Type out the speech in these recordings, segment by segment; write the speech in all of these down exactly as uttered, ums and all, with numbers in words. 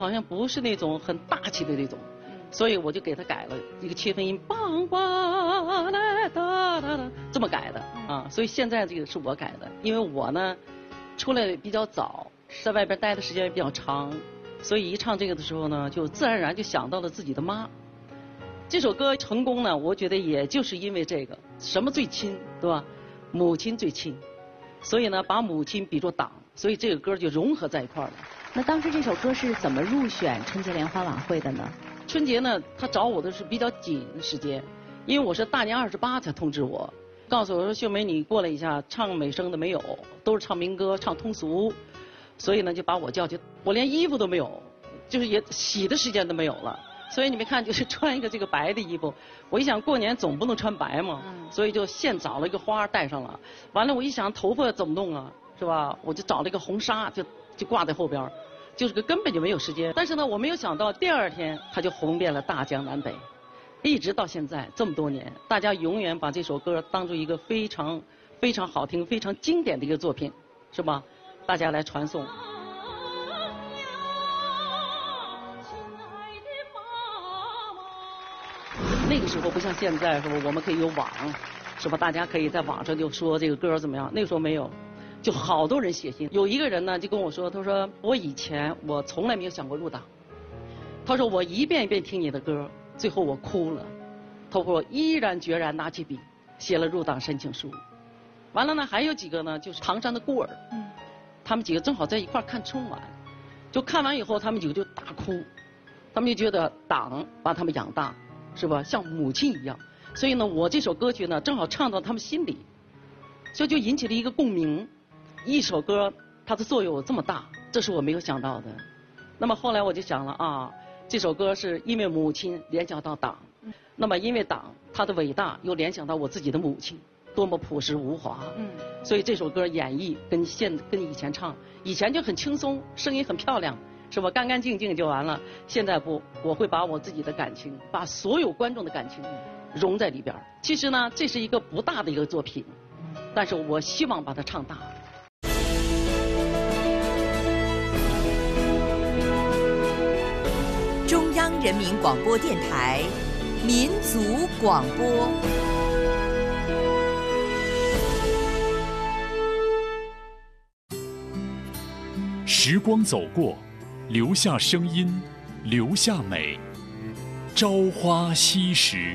好像不是那种很大气的那种，所以我就给他改了一个切分音，梆梆来哒哒哒，这么改的啊。所以现在这个是我改的，因为我呢出来比较早，在外边待的时间也比较长，所以一唱这个的时候呢，就自然而然就想到了自己的妈。这首歌成功呢，我觉得也就是因为这个，什么最亲，对吧？母亲最亲，所以呢，把母亲比作党，所以这个歌就融合在一块儿了。 那当时这首歌是怎么入选春节联欢晚会的呢？ 春节呢，他找我的是比较紧的时间，因为我是大年二十八才通知我，告诉我说秀梅你过来一下，唱美声的没有，都是唱民歌、唱通俗，所以呢就把我叫去，我连衣服都没有，就是也洗的时间都没有了。所以你们看，就是穿一个这个白的衣服，我一想过年总不能穿白嘛，所以就现找了一个花戴上了。完了我一想头发怎么弄啊，是吧？我就找了一个红纱，就就挂在后边，就是个根本就没有时间。但是呢，我没有想到第二天它就红遍了大江南北，一直到现在这么多年，大家永远把这首歌当作一个非常非常好听、非常经典的一个作品，是吧？大家来传颂。那个时候不像现在，是吧？我们可以有网，是吧？大家可以在网上就说这个歌怎么样。那个时候没有，就好多人写信。有一个人呢就跟我说，他说我以前我从来没有想过入党。他说我一遍一遍听你的歌，最后我哭了。他说我毅然决然拿起笔写了入党申请书。完了呢，还有几个呢，就是唐山的孤儿，嗯，他们几个正好在一块儿看春晚，就看完以后，他们几个就大哭，他们就觉得党把他们养大。是吧？像母亲一样，所以呢，我这首歌曲呢，正好唱到他们心里，所以就引起了一个共鸣。一首歌它的作用有这么大，这是我没有想到的。那么后来我就想了啊，这首歌是因为母亲联想到党，那么因为党它的伟大又联想到我自己的母亲，多么朴实无华。嗯，所以这首歌演绎跟现跟以前唱，以前就很轻松，声音很漂亮。是吧？干干净净就完了。现在不，我会把我自己的感情，把所有观众的感情融在里边。其实呢，这是一个不大的一个作品，但是我希望把它唱大。 中央人民广播电台民族广播。 时光走过，留下声音，留下美。朝花夕拾。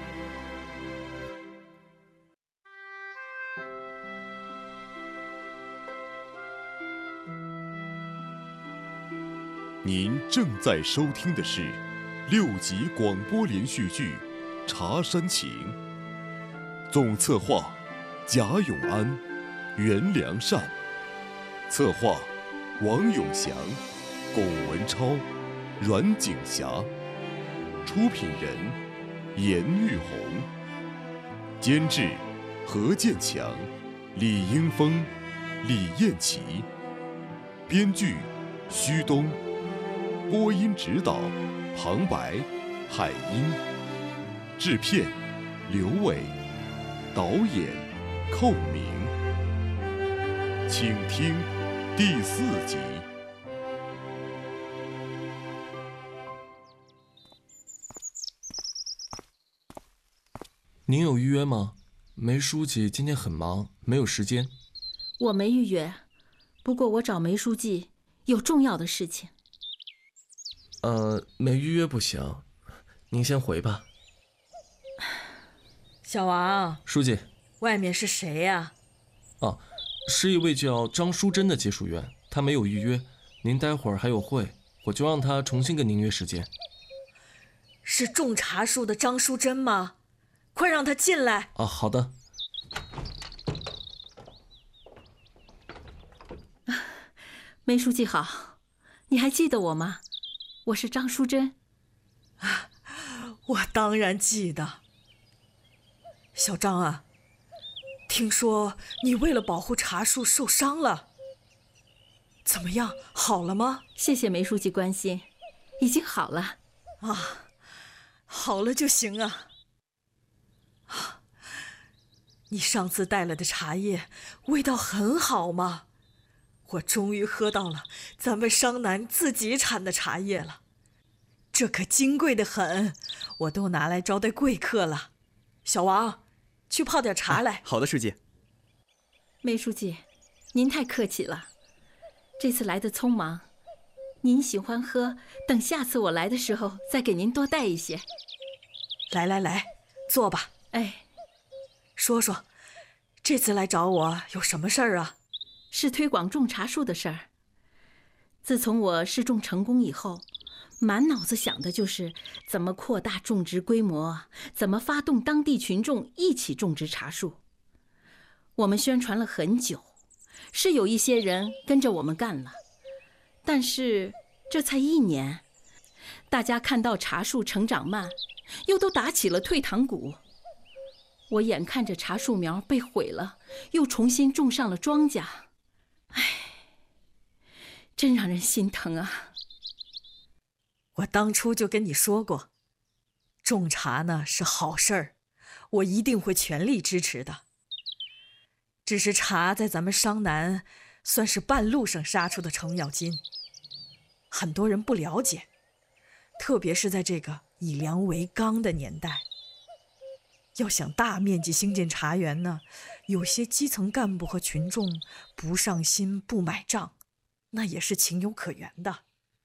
您正在收听的是六集广播连续剧《茶山情》，总策划贾永安、袁良善，策划王永祥、龚文超、阮景霞，出品人严玉红，监制何建强、李英峰、李艳琪，编剧徐东，播音指导旁白海英，制片刘伟，导演寇明。请听第四集。 您有预约吗？梅书记今天很忙，没有时间。 我没预约，不过我找梅书记有重要的事情。 呃，没预约不行，您先回吧。 小王， 书记， 外面是谁呀？ 啊，是一位叫张淑珍的接属员，她没有预约，您待会儿还有会，我就让她重新跟您约时间。 是种茶树的张淑珍吗？快让她进来。 啊，好的。 梅书记好，你还记得我吗？我是张淑珍。 啊，我当然记得。小张啊，听说你为了保护茶树受伤了，怎么样？好了吗？ 谢谢梅书记关心，已经好了。 啊，好了就行啊。啊，你上次带来的茶叶味道很好嘛， 我终于喝到了咱们商南自己产的茶叶了，这可金贵得很，我都拿来招待贵客了。小王，去泡点茶来。 啊、好的，书记。 梅书记，您太客气了，这次来的匆忙，您喜欢喝，等下次我来的时候再给您多带一些。 来来来，坐吧。 哎， 说说，这次来找我有什么事儿啊？ 是推广种茶树的事儿。自从我试种成功以后，满脑子想的就是怎么扩大种植规模，怎么发动当地群众一起种植茶树。我们宣传了很久，是有一些人跟着我们干了，但是这才一年，大家看到茶树成长慢，又都打起了退堂鼓。我眼看着茶树苗被毁了，又重新种上了庄稼，唉，真让人心疼啊。 我当初就跟你说过，种茶呢是好事儿，我一定会全力支持的。只是茶在咱们商南算是半路上杀出的程咬金，很多人不了解，特别是在这个以粮为纲的年代。要想大面积兴建茶园呢，有些基层干部和群众不上心不买账，那也是情有可原的。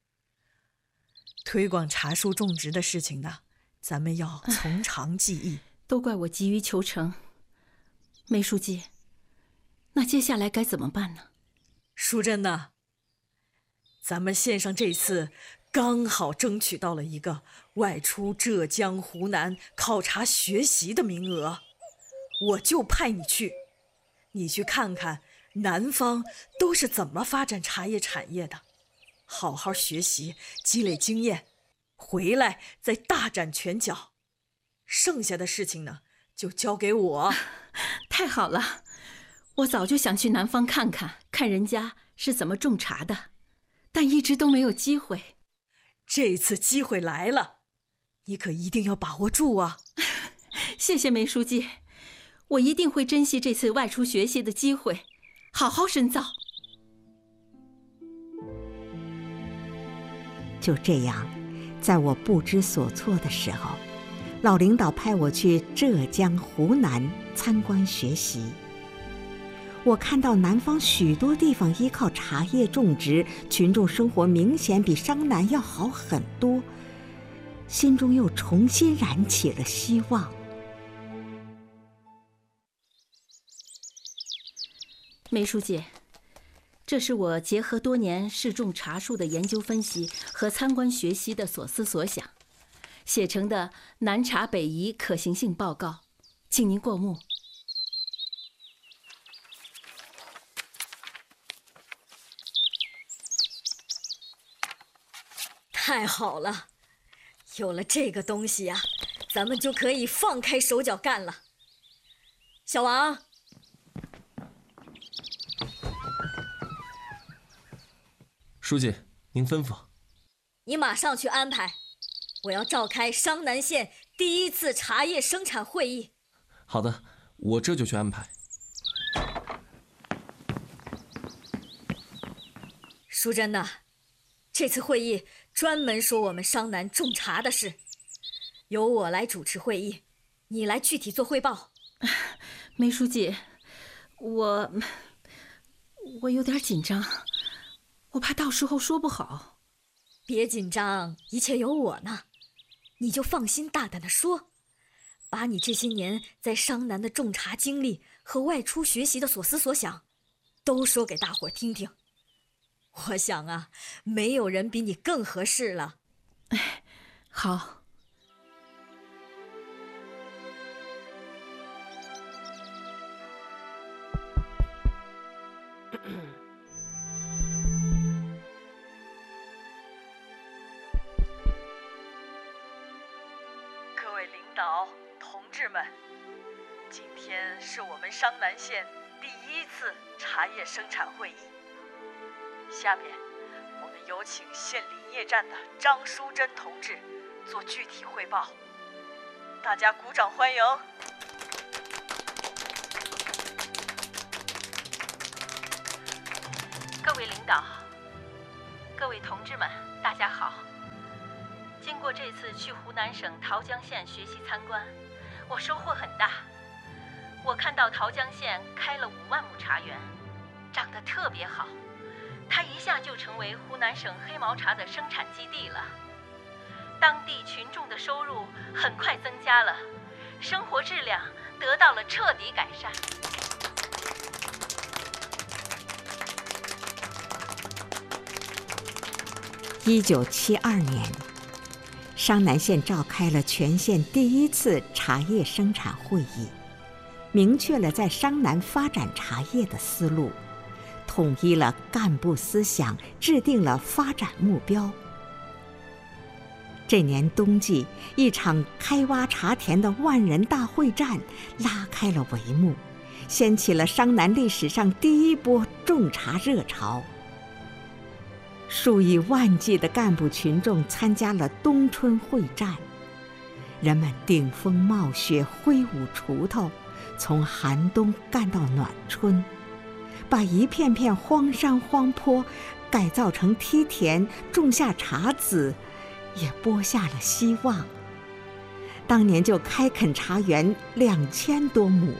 推广茶树种植的事情呢，咱们要从长计议。 都怪我急于求成。梅书记，那接下来该怎么办呢？ 淑珍呐，咱们县上这次刚好争取到了一个外出浙江、湖南考察学习的名额，我就派你去，你去看看南方都是怎么发展茶叶产业的，好好学习，积累经验，回来再大展拳脚。剩下的事情呢，就交给我。 太好了，我早就想去南方看看，看人家是怎么种茶的，但一直都没有机会。 这次机会来了，你可一定要把握住啊！ 谢谢梅书记，我一定会珍惜这次外出学习的机会，好好深造。 就这样，在我不知所措的时候，老领导派我去浙江、湖南参观学习。我看到南方许多地方依靠茶叶种植，群众生活明显比商南要好很多，心中又重新燃起了希望。 梅书记，这是我结合多年试种茶树的研究分析和参观学习的所思所想，写成的南茶北移可行性报告，请您过目。 太好了，有了这个东西呀、啊，咱们就可以放开手脚干了。小王， 书记，您吩咐。 你马上去安排，我要召开商南县第一次茶叶生产会议。 好的，我这就去安排。 淑珍呐，这次会议专门说我们商南种茶的事，由我来主持会议，你来具体做汇报。 梅书记，我我有点紧张，我怕到时候说不好。 别紧张，一切有我呢，你就放心大胆地说，把你这些年在商南的种茶经历和外出学习的所思所想，都说给大伙听听。我想啊，没有人比你更合适了。 哎，好。 各位领导、同志们，今天是我们商南县第一次茶叶生产会议。下面，我们有请县林业站的张淑珍同志做具体汇报。大家鼓掌欢迎。 各位领导，各位同志们，大家好。经过这次去湖南省桃江县学习参观，我收获很大。我看到桃江县开了五万亩茶园，长得特别好，它一下就成为湖南省黑毛茶的生产基地了。当地群众的收入很快增加了，生活质量得到了彻底改善。 一九七二年，商南县召开了全县第一次茶叶生产会议，明确了在商南发展茶叶的思路，统一了干部思想，制定了发展目标。这年冬季，一场开挖茶田的万人大会战拉开了帷幕，掀起了商南历史上第一波种茶热潮。数以万计的干部群众参加了冬春会战，人们顶风冒雪，挥舞锄头，从寒冬干到暖春，把一片片荒山荒坡改造成梯田，种下茶籽，也播下了希望。当年就开垦茶园两千多亩。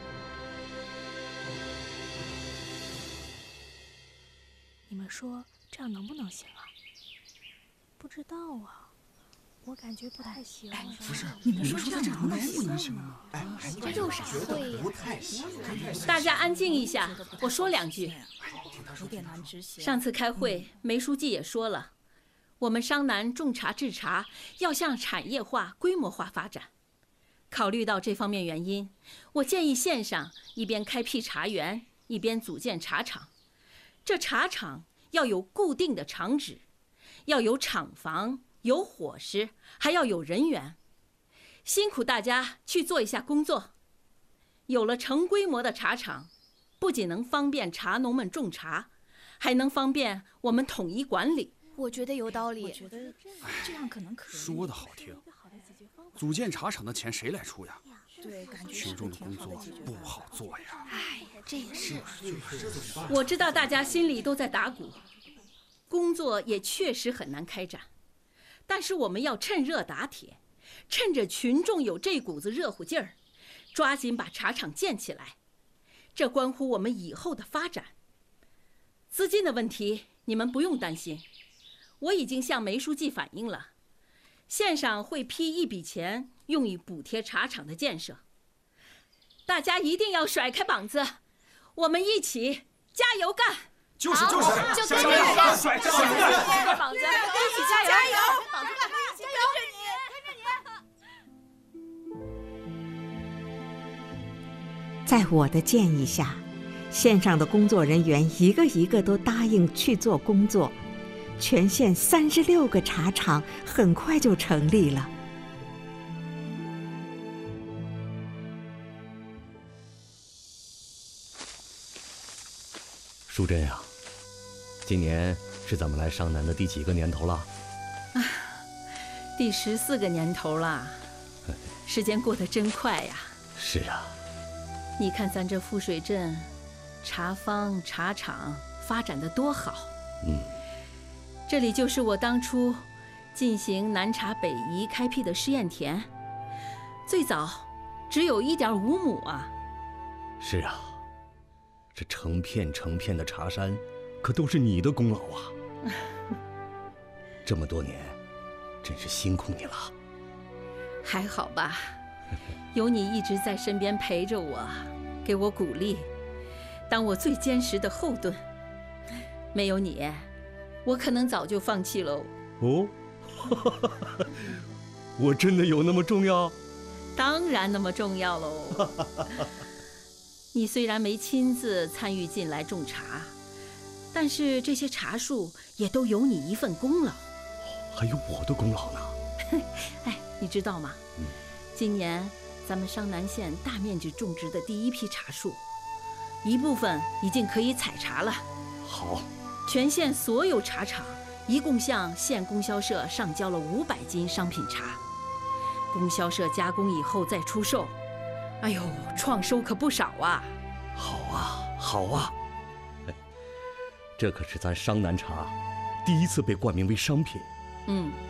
你们说这样能不能行啊？不知道啊，我感觉不太行。哎， 不是，你们说这样能不能行啊？哎， 这有啥会呀？ 大家安静一下，我说两句。 有点难执行。 上次开会，梅书记也说了，我们商南种茶制茶要向产业化、规模化发展。考虑到这方面原因，我建议县上一边开辟茶园，一边组建茶厂。这茶厂要有固定的厂址，要有厂房，有伙食，还要有人员。辛苦大家去做一下工作。有了成规模的茶厂，不仅能方便茶农们种茶，还能方便我们统一管理。 我觉得有道理。我觉得这样可能可以。 说得好听，组建茶厂的钱谁来出呀？ 对，感觉群众的工作不好做呀。 哎，这也是。 我知道大家心里都在打鼓，工作也确实很难开展，但是我们要趁热打铁，趁着群众有这股子热乎劲儿，抓紧把茶厂建起来。这关乎我们以后的发展。资金的问题你们不用担心，我已经向梅书记反映了，县上会批一笔钱用于补贴茶厂的建设。大家一定要甩开膀子，我们一起加油干！ 就是就是， 就跟着你， 甩着膀子，一起加油！加油！膀子干嘛？一起跟着你，跟着你。 在我的建议下，县上的工作人员一个一个都答应去做工作，全县三十六个茶厂很快就成立了。 淑珍呀，今年是咱们来商南的第几个年头了？ 啊，第十四个年头了，时间过得真快呀。 是啊， 你看咱这富水镇，茶坊、茶厂发展得多好。 嗯， 这里就是我当初进行南茶北移开辟的试验田，最早只有一点五亩啊。 是啊。这成片成片的茶山，可都是你的功劳啊！这么多年，真是辛苦你了。 还好吧，有你一直在身边陪着我，给我鼓励，当我最坚实的后盾。没有你，我可能早就放弃喽。 哦，我真的有那么重要？ 当然那么重要喽。你虽然没亲自参与进来种茶，但是这些茶树也都有你一份功劳。 还有我的功劳呢。 哎，你知道吗？ 嗯， 今年咱们商南县大面积种植的第一批茶树，一部分已经可以采茶了。 好， 全县所有茶厂一共向县供销社上交了五百斤商品茶，供销社加工以后再出售。哎呦，创收可不少啊！ 好啊，好啊！ 这可是咱商南茶第一次被冠名为商品。 嗯，